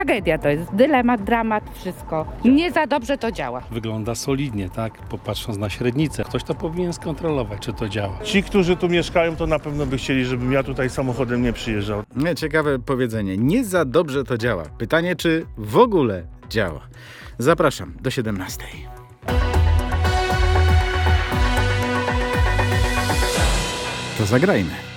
Tragedia to jest, dylemat, dramat, wszystko. Nie za dobrze to działa. Wygląda solidnie, tak? Popatrząc na średnicę. Ktoś to powinien skontrolować, czy to działa. Ci, którzy tu mieszkają, to na pewno by chcieli, żebym ja tutaj samochodem nie przyjeżdżał. Ciekawe powiedzenie. Nie za dobrze to działa. Pytanie, czy w ogóle działa. Zapraszam do 17. To zagrajmy.